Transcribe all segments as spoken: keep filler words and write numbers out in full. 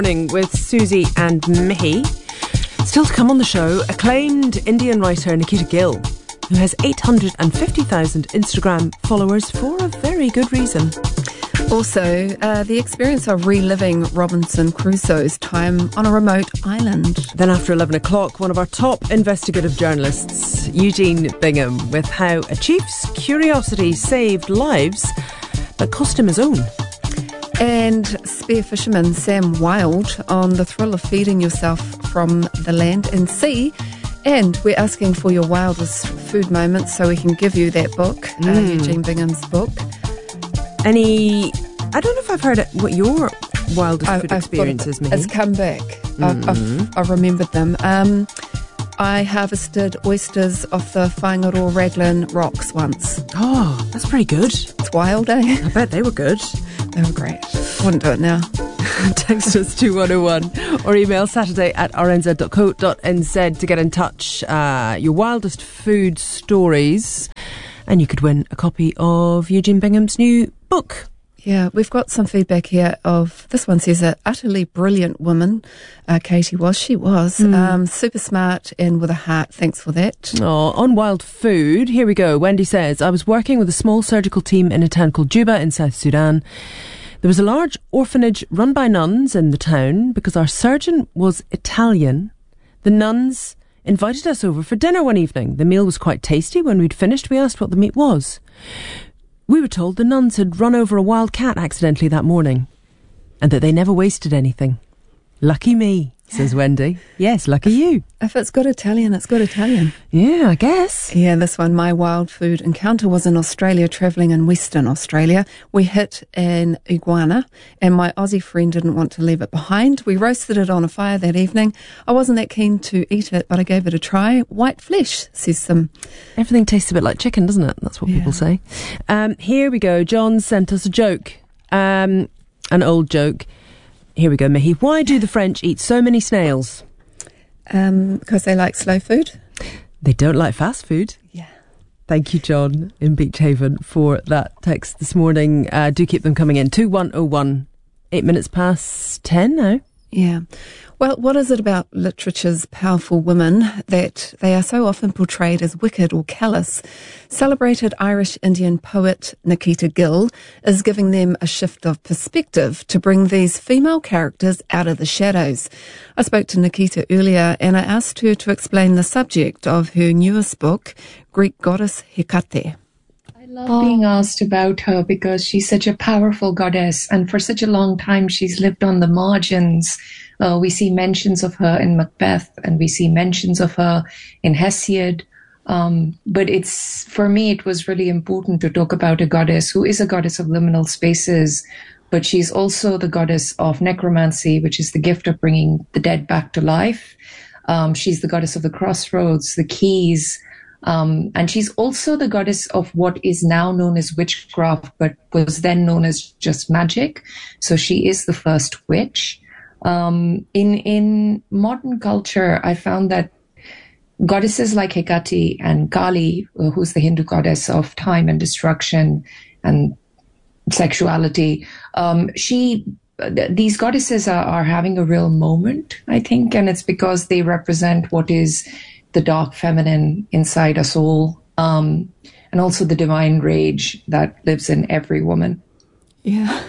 Morning with Susie and Mihi. Still to come on the show, acclaimed Indian writer Nikita Gill, who has eight hundred fifty thousand Instagram followers for a very good reason. Also, uh, the experience of reliving Robinson Crusoe's time on a remote island. Then after eleven o'clock, one of our top investigative journalists, Eugene Bingham, with how a chief's curiosity saved lives that cost him his own. And spear fisherman Sam Wilde on the thrill of feeding yourself from the land and sea. And we're asking for your wildest food moments so we can give you that book, mm. uh, Eugene Bingham's book. Any, I don't know if I've heard it, what your wildest I, food I've experience is, Mihi. It's come back. Mm. I've, I've, I've remembered them. Um, I harvested oysters off the Whangaroa Raglan rocks once. Oh, that's pretty good. It's wild, eh? I bet they were good. They were great. Wouldn't do it now. Text us two one oh one or email saturday at r n z dot co dot n z to get in touch. Uh, your wildest food stories. And you could win a copy of Eugene Bingham's new book. Yeah, we've got some feedback here of, this one says, an utterly brilliant woman, uh, Katie was. She was. Mm. Um, super smart and with a heart. Thanks for that. Oh, on wild food, here we go. Wendy says, I was working with a small surgical team in a town called Juba in South Sudan. There was a large orphanage run by nuns in the town. Because our surgeon was Italian, the nuns invited us over for dinner one evening. The meal was quite tasty. When we'd finished, we asked what the meat was. We were told the nuns had run over a wild cat accidentally that morning and that they never wasted anything. Lucky me, says Wendy. Yes, lucky you. If it's good Italian, it's good Italian. Yeah, I guess. Yeah, this one, my wild food encounter was in Australia, travelling in Western Australia. We hit an iguana and my Aussie friend didn't want to leave it behind. We roasted it on a fire that evening. I wasn't that keen to eat it, but I gave it a try. White flesh, says some. Everything tastes a bit like chicken, doesn't it? That's what yeah. people say. Um, here we go. John sent us a joke, um, an old joke. Here we go, Mihi. Why do the French eat so many snails? Um, because they like slow food. They don't like fast food. Yeah. Thank you, John, in Beach Haven, for that text this morning. Uh, do keep them coming in. two one oh one. Eight minutes past ten now. Yeah. Well, what is it about literature's powerful women that they are so often portrayed as wicked or callous? Celebrated Irish Indian poet Nikita Gill is giving them a shift of perspective to bring these female characters out of the shadows. I spoke to Nikita earlier and I asked her to explain the subject of her newest book, Greek goddess Hecate. I love being asked about her because she's such a powerful goddess, and for such a long time she's lived on the margins. Uh, we see mentions of her in Macbeth, and we see mentions of her in Hesiod. Um, but it's, for me, it was really important to talk about a goddess who is a goddess of liminal spaces, but she's also the goddess of necromancy, which is the gift of bringing the dead back to life. Um, she's the goddess of the crossroads, the keys. Um, and she's also the goddess of what is now known as witchcraft, but was then known as just magic. So she is the first witch. Um, in, in modern culture, I found that goddesses like Hecate and Kali, who's the Hindu goddess of time and destruction and sexuality, um, she, these goddesses are, are having a real moment, I think, and it's because they represent what is the dark feminine inside us all, um, and also the divine rage that lives in every woman. Yeah.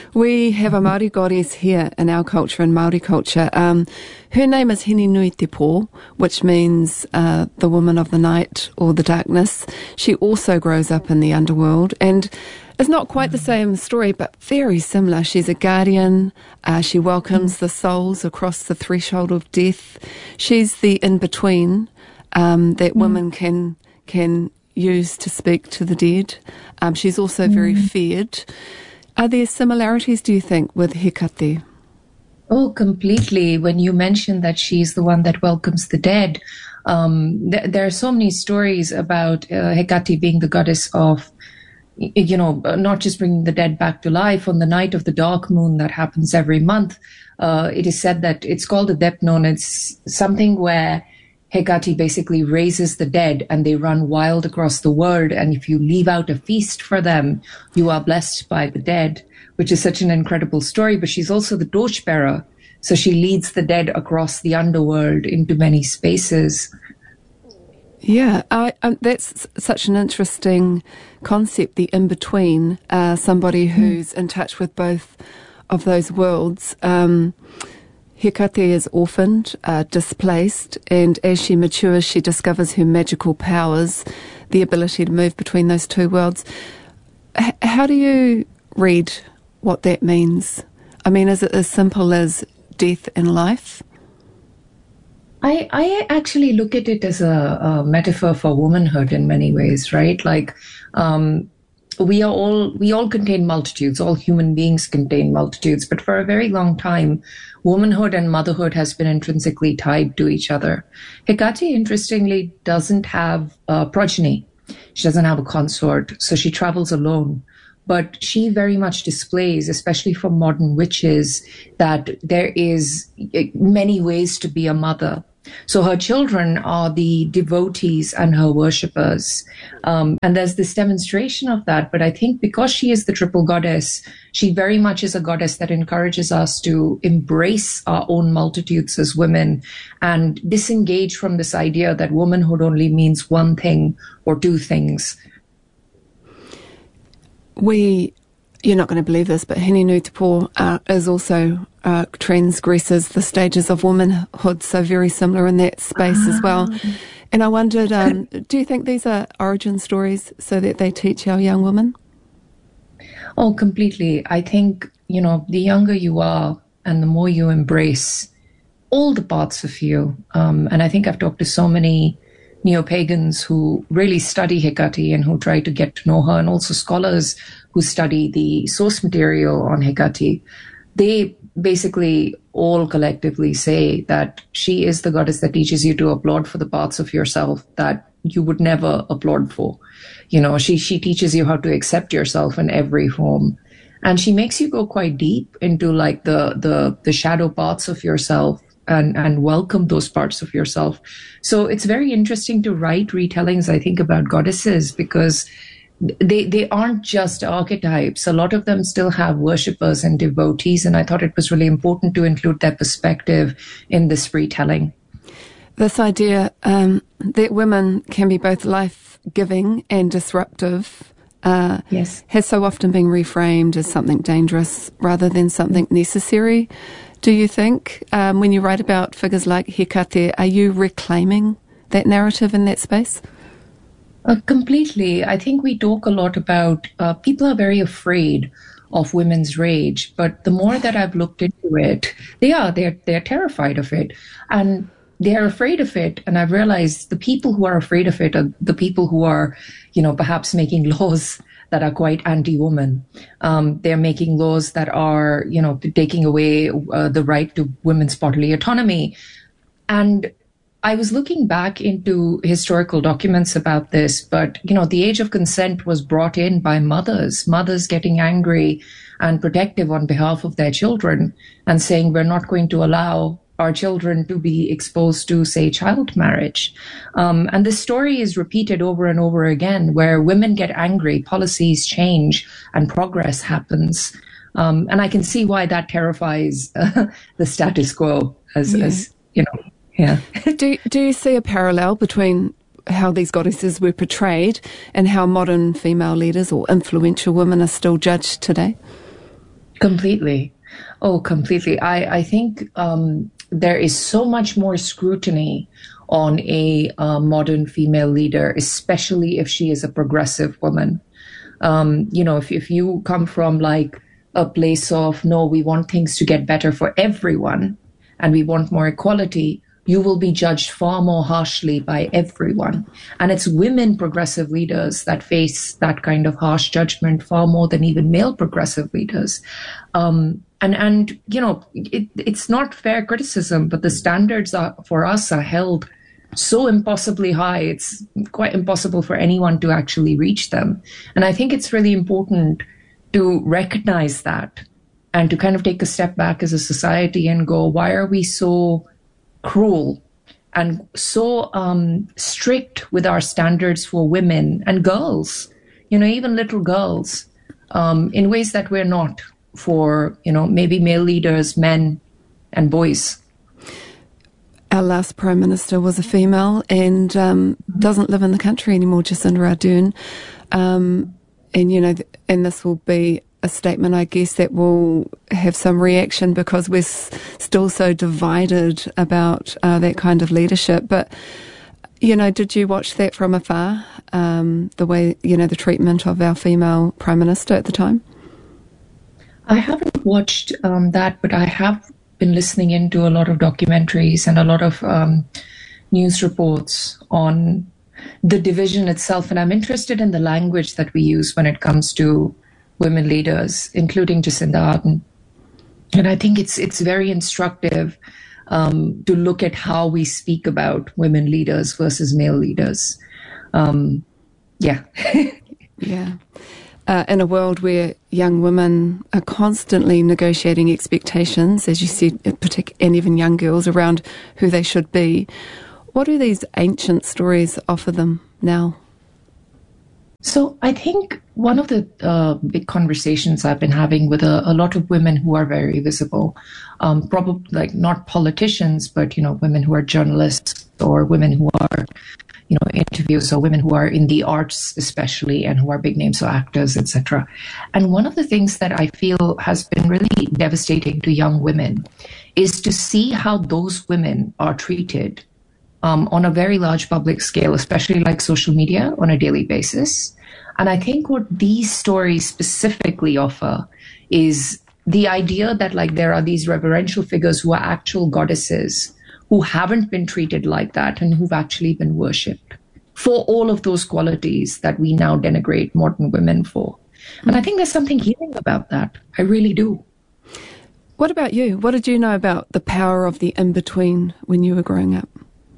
We have a Māori goddess here in our culture, in Māori culture. Um, her name is Hini Nui Te Po, which means uh, the woman of the night or the darkness. She also grows up in the underworld and it's not quite the same story, but very similar. She's a guardian. Uh, she welcomes the souls across the threshold of death. She's the in-between um, that mm. women can can use to speak to the dead. Um, she's also mm. very feared. Are there similarities, do you think, with Hecate? Oh, completely. When you mentioned that she's the one that welcomes the dead, um, th- there are so many stories about uh, Hecate being the goddess of, you know, not just bringing the dead back to life. On the night of the dark moon that happens every month, uh, it is said that it's called a Depnon. It's something where Hecate basically raises the dead and they run wild across the world. And if you leave out a feast for them, you are blessed by the dead, which is such an incredible story. But she's also the torchbearer. So she leads the dead across the underworld into many spaces. Yeah, I, um, that's such an interesting concept, the in-between, uh, somebody who's in touch with both of those worlds. Um, Hecate is orphaned, uh, displaced, and as she matures, she discovers her magical powers, the ability to move between those two worlds. H- how do you read what that means? I mean, is it as simple as death and life? I, I actually look at it as a, a metaphor for womanhood in many ways, right? Like, um, we are all, we all contain multitudes, all human beings contain multitudes, but for a very long time, womanhood and motherhood has been intrinsically tied to each other. Hecate, interestingly, doesn't have a progeny. She doesn't have a consort, so she travels alone. But she very much displays, especially for modern witches, that there is many ways to be a mother. So her children are the devotees and her worshippers. Um, and there's this demonstration of that. But I think because she is the triple goddess, she very much is a goddess that encourages us to embrace our own multitudes as women and disengage from this idea that womanhood only means one thing or two things. We, you're not going to believe this, but Hini Nui Te Po uh, is also uh, transgresses the stages of womanhood, so very similar in that space as well. And I wondered, um, do you think these are origin stories so that they teach our young women? Oh, completely. I think, you know, the younger you are and the more you embrace all the parts of you, um, and I think I've talked to so many neo-pagans who really study Hecate and who try to get to know her, and also scholars who study the source material on Hecate. They basically all collectively say that she is the goddess that teaches you to applaud for the parts of yourself that you would never applaud for. You know, she, she teaches you how to accept yourself in every form. And she makes you go quite deep into like the, the, the shadow parts of yourself and, and welcome those parts of yourself. So it's very interesting to write retellings, I think, about goddesses because they they aren't just archetypes. A lot of them still have worshippers and devotees, and I thought it was really important to include their perspective in this retelling. This idea um, that women can be both life-giving and disruptive uh, yes. has so often been reframed as something dangerous rather than something necessary. Do you think, um, when you write about figures like Hecate, are you reclaiming that narrative in that space? Uh, completely. I think we talk a lot about, uh, people are very afraid of women's rage, but the more that I've looked into it, they are, they're, they're terrified of it. And they're afraid of it. And I've realized the people who are afraid of it are the people who are, you know, perhaps making laws that are quite anti-woman. Um, they're making laws that are, you know, taking away uh, the right to women's bodily autonomy. And I was looking back into historical documents about this, but, you know, the age of consent was brought in by mothers, mothers getting angry and protective on behalf of their children and saying, we're not going to allow our children to be exposed to, say, child marriage. Um, and this story is repeated over and over again, where women get angry, policies change, and progress happens. Um, and I can see why that terrifies uh, the status quo, as, yeah. as you know. Yeah. do do you see a parallel between how these goddesses were portrayed and how modern female leaders or influential women are still judged today? Completely. Oh, completely. I, I think um, there is so much more scrutiny on a uh, modern female leader, especially if she is a progressive woman. Um, you know, if, if you come from like a place of, no, we want things to get better for everyone and we want more equality, you will be judged far more harshly by everyone. And it's women progressive leaders that face that kind of harsh judgment far more than even male progressive leaders. Um, and, and you know, it, it's not fair criticism, but the standards are, for us are held so impossibly high. It's quite impossible for anyone to actually reach them. And I think it's really important to recognize that and to kind of take a step back as a society and go, why are we so cruel and so um, strict with our standards for women and girls, you know, even little girls, um, in ways that we're not for, you know, maybe male leaders, men, and boys. Our last Prime Minister was a female and um, doesn't live in the country anymore, Jacinda Ardern. Um, and, you know, th- and this will be a statement, I guess, that will have some reaction because we're s- still so divided about uh, that kind of leadership. But, you know, did you watch that from afar, um, the way, you know, the treatment of our female Prime Minister at the time? I haven't watched um, that, but I have been listening into a lot of documentaries and a lot of um, news reports on the division itself. And I'm interested in the language that we use when it comes to women leaders, including Jacinda Ardern. And I think it's it's very instructive um, to look at how we speak about women leaders versus male leaders. Um, yeah. Yeah. Uh, in a world where young women are constantly negotiating expectations, as you said, partic- and even young girls around who they should be, what do these ancient stories offer them now? So I think one of the uh, big conversations I've been having with a, a lot of women who are very visible, um, probably like not politicians, but, you know, women who are journalists or women who are, you know, interviews or women who are in the arts especially and who are big names, so actors, et cetera. And one of the things that I feel has been really devastating to young women is to see how those women are treated um, on a very large public scale, especially like social media on a daily basis. And I think what these stories specifically offer is the idea that like there are these reverential figures who are actual goddesses who haven't been treated like that and who've actually been worshipped for all of those qualities that we now denigrate modern women for. And I think there's something healing about that. I really do. What about you? What did you know about the power of the in-between when you were growing up?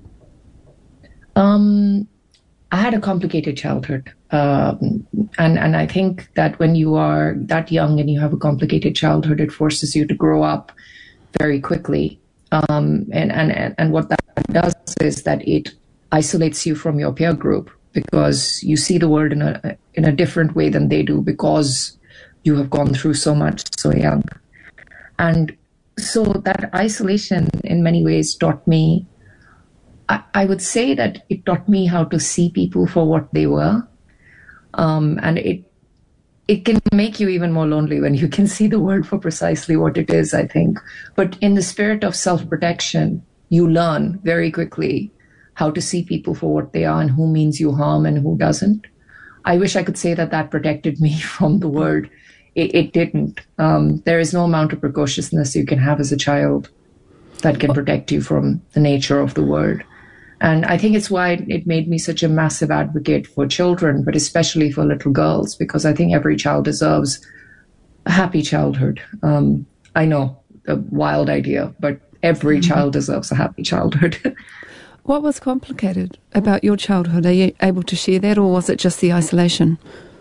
Um, I had a complicated childhood. Um, and, and I think that when you are that young and you have a complicated childhood, it forces you to grow up very quickly. Um, and, and, and what that does is that it isolates you from your peer group because you see the world in a, in a different way than they do because you have gone through so much so young. And so that isolation in many ways taught me, I, I would say that it taught me how to see people for what they were. Um, and it It can make you even more lonely when you can see the world for precisely what it is, I think. But in the spirit of self-protection, you learn very quickly how to see people for what they are and who means you harm and who doesn't. I wish I could say that that protected me from the world. It, it didn't. Um, there is no amount of precociousness you can have as a child that can protect you from the nature of the world. And I think it's why it made me such a massive advocate for children, but especially for little girls, because I think every child deserves a happy childhood. Um, I know, a wild idea, but every mm-hmm. child deserves a happy childhood. What was complicated about your childhood? Are you able to share that, or was it just the isolation?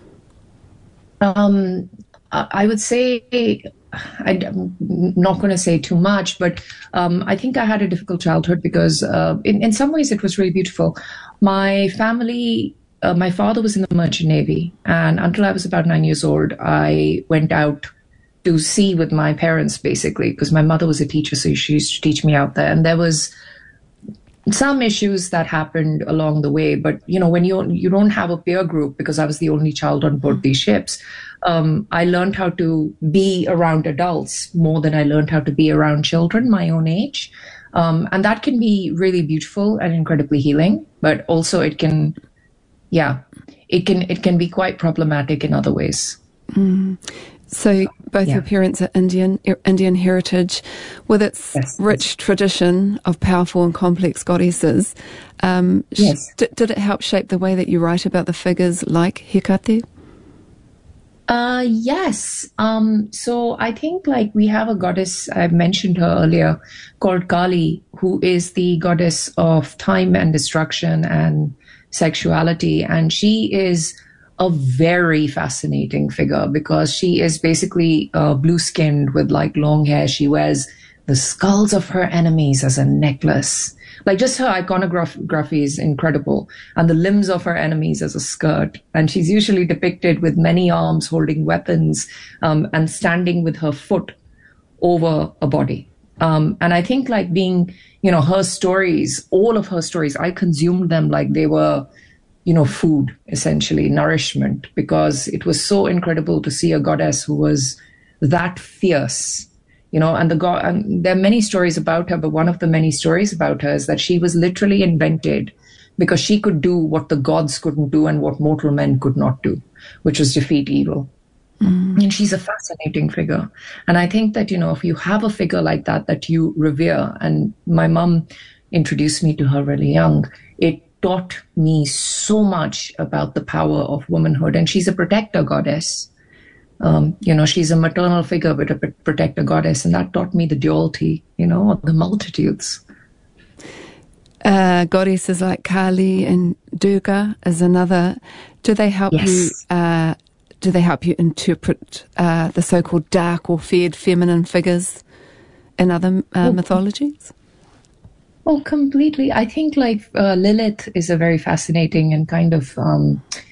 Um, I would say... I'm not going to say too much, but um, I think I had a difficult childhood because uh, in, in some ways it was really beautiful. My family, uh, my father was in the Merchant Navy, and until I was about nine years old, I went out to sea with my parents, basically, because my mother was a teacher, so she used to teach me out there. And there was some issues that happened along the way, but you know, when you you don't have a peer group, because I was the only child on board these ships, um, I learned how to be around adults more than I learned how to be around children my own age, um, and that can be really beautiful and incredibly healing. But also, it can, yeah, it can it can be quite problematic in other ways. Mm. So both yeah. your parents are Indian, Indian heritage, with its yes, rich yes. tradition of powerful and complex goddesses. Um, yes. Sh- did it help shape the way that you write about the figures like Hecate? Uh, yes. Um, so I think like we have a goddess, I mentioned her earlier, called Kali, who is the goddess of time and destruction and sexuality. And she is a very fascinating figure because she is basically uh, blue-skinned with like long hair. She wears the skulls of her enemies as a necklace. Like just her iconography is incredible, and the limbs of her enemies as a skirt. And she's usually depicted with many arms holding weapons um, and standing with her foot over a body. Um, and I think like being, you know, her stories, all of her stories, I consumed them like they were, you know, food, essentially, nourishment, because it was so incredible to see a goddess who was that fierce, you know, and the god, and there are many stories about her, but one of the many stories about her is that she was literally invented because she could do what the gods couldn't do and what mortal men could not do, which was defeat evil. Mm. And she's a fascinating figure. And I think that, you know, if you have a figure like that, that you revere, and my mum introduced me to her really young, it taught me so much about the power of womanhood. And she's a protector goddess. Um, you know, she's a maternal figure, but a protector goddess. And that taught me the duality, you know, of the multitudes. Uh, goddesses like Kali and Durga is another. Do they help yes. you? Uh, do they help you interpret uh, the so-called dark or feared feminine figures in other uh, oh, mythologies? Oh, completely. I think like uh, Lilith is a very fascinating and kind of um,